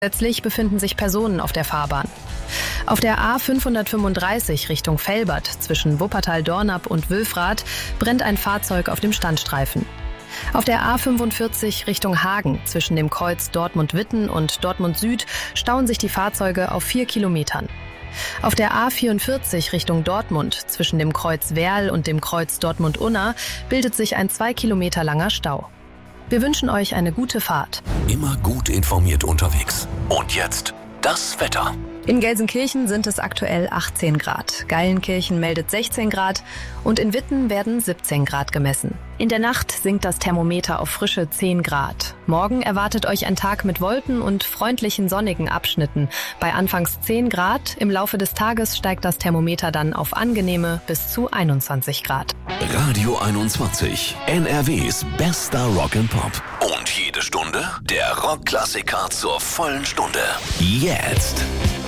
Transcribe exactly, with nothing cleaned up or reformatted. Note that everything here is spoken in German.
Zusätzlich befinden sich Personen auf der Fahrbahn. Auf der A fünfhundertfünfunddreißig Richtung Velbert zwischen Wuppertal-Dornap und Wülfrath brennt ein Fahrzeug auf dem Standstreifen. Auf der A fünfundvierzig Richtung Hagen zwischen dem Kreuz Dortmund-Witten und Dortmund-Süd stauen sich die Fahrzeuge auf vier Kilometern. Auf der A vierundvierzig Richtung Dortmund zwischen dem Kreuz Werl und dem Kreuz Dortmund-Unna bildet sich ein zwei Kilometer langer Stau. Wir wünschen euch eine gute Fahrt. Immer gut informiert unterwegs. Und jetzt das Wetter. In Gelsenkirchen sind es aktuell achtzehn Grad. Geilenkirchen meldet sechzehn Grad und in Witten werden siebzehn Grad gemessen. In der Nacht sinkt das Thermometer auf frische zehn Grad. Morgen erwartet euch ein Tag mit Wolken und freundlichen sonnigen Abschnitten. Bei anfangs zehn Grad, im Laufe des Tages steigt das Thermometer dann auf angenehme bis zu einundzwanzig Grad. Radio einundzwanzig, N R Ws bester Rock and Pop. Und jede Stunde der Rockklassiker zur vollen Stunde. Jetzt